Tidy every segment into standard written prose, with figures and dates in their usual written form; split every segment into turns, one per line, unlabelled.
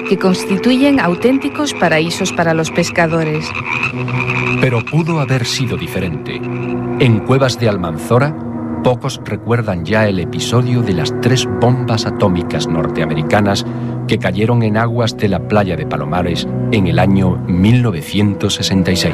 que constituyen auténticos paraísos para los pescadores.
Pero pudo haber sido diferente. En Cuevas de Almanzora, pocos recuerdan ya el episodio de las 3 bombas atómicas norteamericanas que cayeron en aguas de la playa de Palomares en el año 1966.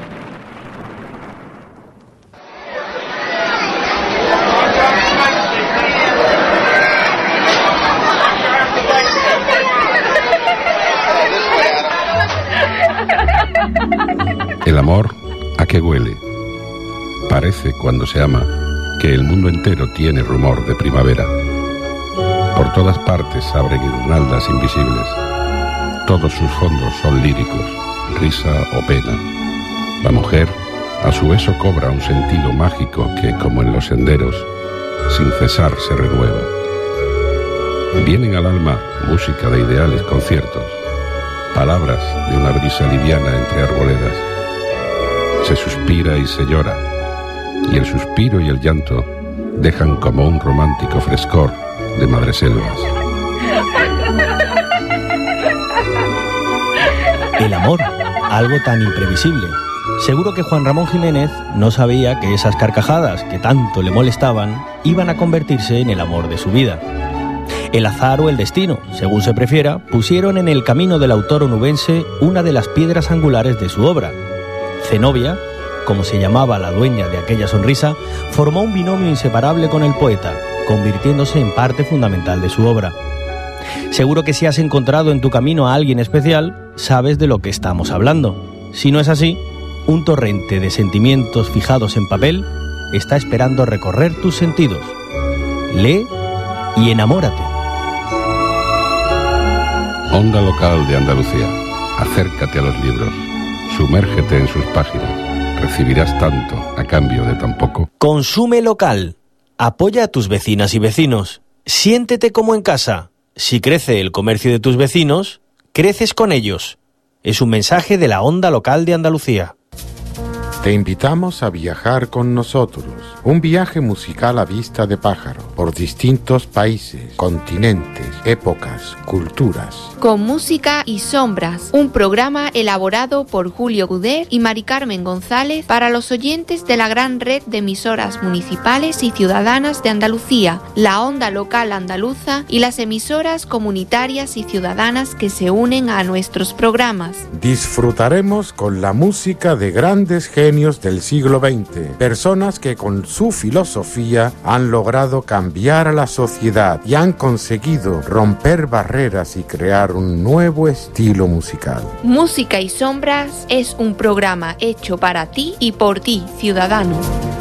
El amor, ¿a qué huele? Parece, cuando se ama, que el mundo entero tiene rumor de primavera. Por todas partes abren guirnaldas invisibles. Todos sus fondos son líricos, risa o pena. La mujer, a su eso, cobra un sentido mágico que, como en los senderos, sin cesar se renueva. Vienen al alma música de ideales conciertos, palabras de una brisa liviana entre arboledas. Se suspira y se llora, y el suspiro y el llanto dejan como un romántico frescor de madreselvas.
El amor, algo tan imprevisible. Seguro que Juan Ramón Jiménez no sabía que esas carcajadas que tanto le molestaban iban a convertirse en el amor de su vida. El azar o el destino, según se prefiera, pusieron en el camino del autor onubense una de las piedras angulares de su obra. Zenobia, como se llamaba la dueña de aquella sonrisa, formó un binomio inseparable con el poeta, convirtiéndose en parte fundamental de su obra. Seguro que si has encontrado en tu camino a alguien especial, sabes de lo que estamos hablando. Si no es así, un torrente de sentimientos fijados en papel está esperando recorrer tus sentidos. Lee y enamórate.
Onda Local de Andalucía. Acércate a los libros. Sumérgete en sus páginas. Recibirás tanto a cambio de tan poco.
Consume local. Apoya a tus vecinas y vecinos. Siéntete como en casa. Si crece el comercio de tus vecinos, creces con ellos. Es un mensaje de la Onda Local de Andalucía.
Te invitamos a viajar con nosotros. Un viaje musical a vista de pájaro por distintos países, continentes, épocas, culturas.
Con música y sombras, un programa elaborado por Julio Guder y Mari Carmen González para los oyentes de la gran red de emisoras municipales y ciudadanas de Andalucía, la Onda Local Andaluza y las emisoras comunitarias y ciudadanas que se unen a nuestros programas.
Disfrutaremos con la música de grandes genios del siglo XX, personas que con su filosofía han logrado cambiar a la sociedad y han conseguido romper barreras y crear un nuevo estilo musical.
Música y Sombras es un programa hecho para ti y por ti, ciudadano.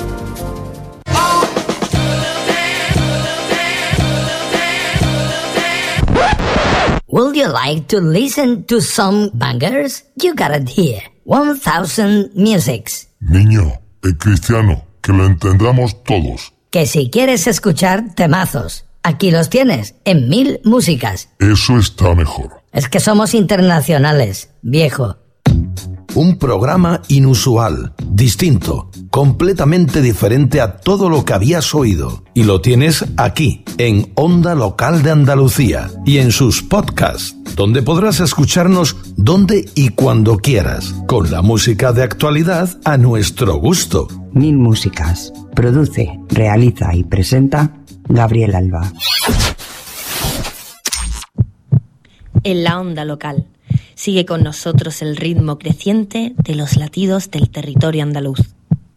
Would you like to listen to some bangers? You got it here. 1000 Musics.
Niño, en cristiano, que lo entendamos todos.
Que si quieres escuchar temazos, aquí los tienes, en 1000 músicas.
Eso está mejor.
Es que somos internacionales, viejo.
Un programa inusual, distinto, completamente diferente a todo lo que habías oído. Y lo tienes aquí, en Onda Local de Andalucía y en sus podcasts, donde podrás escucharnos donde y cuando quieras, con la música de actualidad a nuestro gusto.
1000 músicas. Produce, realiza y presenta Gabriel Alba.
En la Onda Local. Sigue con nosotros el ritmo creciente de los latidos del territorio andaluz.